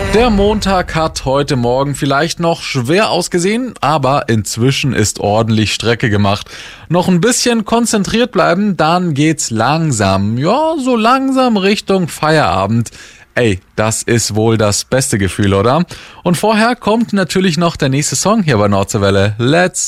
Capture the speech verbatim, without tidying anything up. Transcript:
Der Montag hat heute Morgen vielleicht noch schwer ausgesehen, aber inzwischen ist ordentlich Strecke gemacht. Noch ein bisschen konzentriert bleiben, dann geht's langsam, ja, so langsam Richtung Feierabend. Ey, das ist wohl das beste Gefühl, oder? Und vorher kommt natürlich noch der nächste Song hier bei Nordseewelle. Let's